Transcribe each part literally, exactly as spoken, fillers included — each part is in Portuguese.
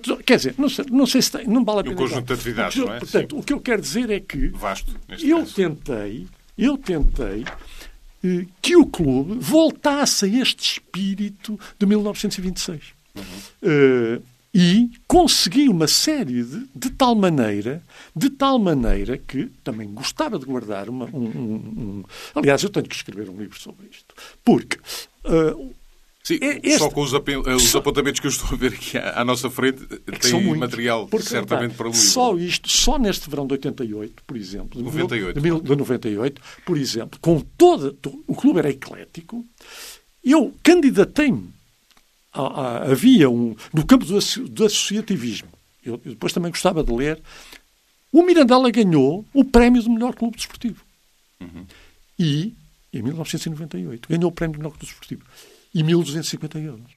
Portanto, quer dizer, não sei, não sei se tem, não vale a pena. Um conjunto de atividades, eu, não é? Portanto, Sim. o que eu quero dizer é que Vasto, neste eu caso. tentei, eu tentei eh, que o clube voltasse a este espírito de mil novecentos e vinte e seis. Uhum. Uh, e consegui uma série de, de tal maneira, de tal maneira que também gostava de guardar uma, um, um, um... Aliás, eu tenho que escrever um livro sobre isto. Porque... Uh, Sim, este... só com os, ap... os só... apontamentos que eu estou a ver aqui à, à nossa frente, é tem muitos, material porque, certamente tá, para o livro. Só isto, só neste verão de oitenta e oito, por exemplo, de, noventa e oito, de, mil, de noventa e oito, por exemplo, com toda... O clube era eclético, eu candidatei-me. Havia um... No campo do, do associativismo, eu, eu depois também gostava de ler, o Mirandela ganhou o prémio do melhor clube desportivo. Uhum. E, em mil novecentos e noventa e oito, ganhou o prémio do melhor clube desportivo. E mil duzentos e cinquenta euros.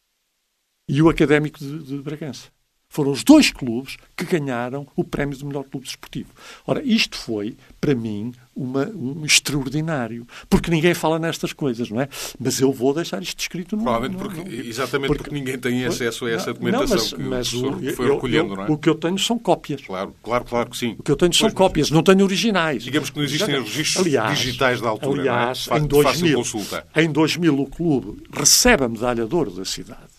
E o Académico de, de Bragança. Foram os dois clubes que ganharam o prémio do melhor clube desportivo. Ora, isto foi, para mim, uma, um extraordinário. Porque ninguém fala nestas coisas, não é? Mas eu vou deixar isto escrito no... Provavelmente no, porque, no, exatamente porque, porque ninguém tem acesso a essa documentação não, mas, que mas o professor foi eu, recolhendo, eu, não é? O que eu tenho são cópias. Claro, claro, claro que sim. O que eu tenho são pois, cópias, não tenho originais. Digamos que não existem Já, registros aliás, digitais da altura, aliás, não é? em dois mil, consulta. Em dois mil o clube recebe a medalha de ouro da cidade.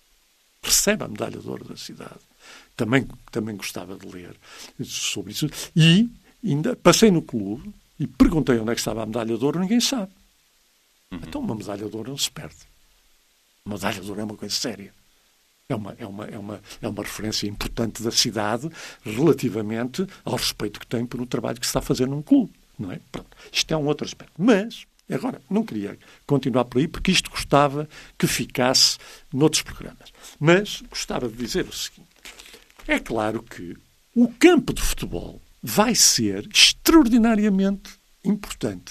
Recebe a medalha de ouro da cidade. Também, também gostava de ler sobre isso. E ainda passei no clube e perguntei onde é que estava a medalha de ouro, ninguém sabe. Uhum. Então uma medalha de ouro não se perde. Uma medalha de ouro é uma coisa séria. É uma, é uma, é uma, é uma referência importante da cidade relativamente ao respeito que tem por um trabalho que se está a fazer num clube. Não é? Pronto. Isto é um outro aspecto. Mas, agora, não queria continuar por aí porque isto gostava que ficasse noutros programas. Mas gostava de dizer o seguinte. É claro que o campo de futebol vai ser extraordinariamente importante.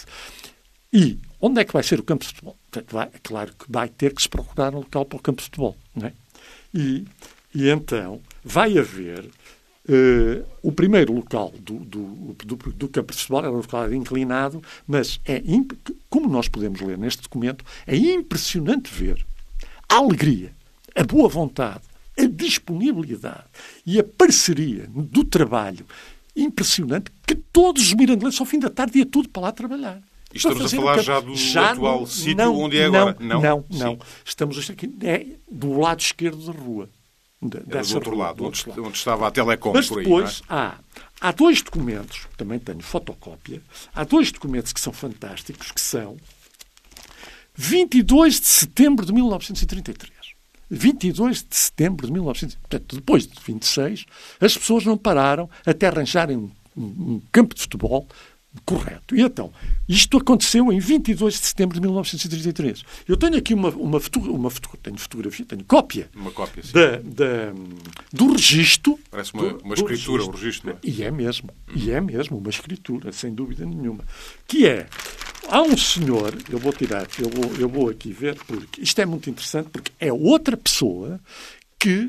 E onde é que vai ser o campo de futebol? Vai, é claro que vai ter que se procurar um local para o campo de futebol. Não é? e, e então vai haver uh, o primeiro local do, do, do, do campo de futebol, é um local inclinado, mas é, como nós podemos ler neste documento, é impressionante ver a alegria, a boa vontade, a disponibilidade e a parceria do trabalho impressionante que todos os mirandelenses ao fim da tarde ia tudo para lá trabalhar. E estamos a falar já do já atual no, sítio não, onde é agora? Não, não, não. não. Estamos aqui é do lado esquerdo da rua. De, é do outro rua, lado, do onde, outro lado, onde estava a Telecom. Mas por aí, depois não é? há, há dois documentos, também tenho fotocópia, há dois documentos que são fantásticos, que são vinte e dois de setembro de mil novecentos e trinta e três. vinte e dois de setembro de mil e novecentos. Portanto, depois de vinte e seis, as pessoas não pararam até arranjarem um, um, um campo de futebol correto. E então, isto aconteceu em vinte e dois de setembro de mil novecentos e trinta e três. Eu tenho aqui uma, uma, foto, uma foto, tenho fotografia, tenho cópia, uma cópia sim. Da, da, do registro. Parece uma, do, uma escritura, do registro. um registro. Não é? E é mesmo, hum. e é mesmo uma escritura, sem dúvida nenhuma. Que é, há um senhor, eu vou tirar, eu vou, eu vou aqui ver, porque isto é muito interessante, porque é outra pessoa que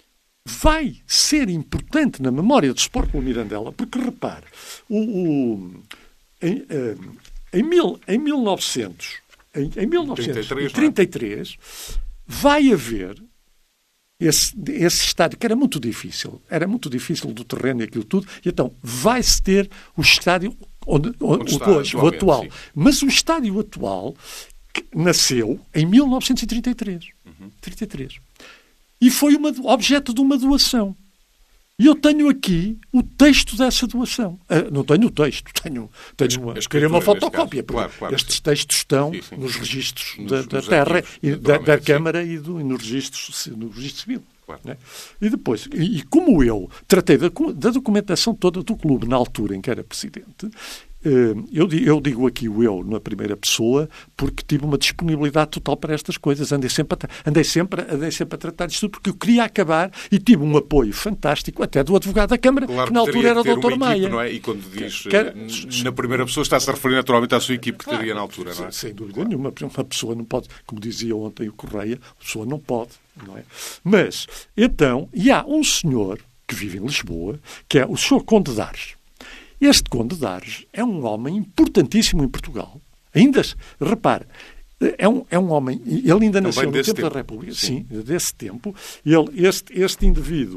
vai ser importante na memória do Sport Clube Mirandela, porque, repare, o, o, em, em, mil, em, mil e novecentos, em, em mil novecentos e trinta e três é? vai haver esse, esse estádio, que era muito difícil, era muito difícil do terreno e aquilo tudo, e então vai-se ter o estádio onde, onde está, hoje, o atual. Sim. Mas o estádio atual que nasceu em mil novecentos e trinta e três. Uhum. trinta e três. E foi uma, objeto de uma doação. E eu tenho aqui o texto dessa doação. Uh, não tenho o texto, tenho, tenho uma, queria uma fotocópia. Claro, claro, estes sim. textos estão sim, sim. nos registros nos, da, da nos terra, arquivos, e da, da Câmara e, do, e no, registro, no registro civil. Claro. Né? E depois, e, e como eu tratei da, da documentação toda do clube na altura em que era presidente, Eu, eu digo aqui o eu na primeira pessoa porque tive uma disponibilidade total para estas coisas. Andei sempre a, andei sempre, andei sempre a tratar disto tudo porque eu queria acabar e tive um apoio fantástico até do advogado da Câmara, claro, que na altura era o doutor Maia. Não é? E quando diz que, que, na primeira pessoa está-se a referir naturalmente à sua equipe que teria ah, na altura, não é? Sem dúvida claro. nenhuma. Uma pessoa não pode, como dizia ontem o Correia, a pessoa não pode, não é? Mas, então, e há um senhor que vive em Lisboa, que é o senhor Conde de Ares. Este Conde de Ares é um homem importantíssimo em Portugal. Ainda, repare, é um, é um homem, ele ainda nasceu no tempo, tempo da República, sim, sim desse tempo. Ele, este, este indivíduo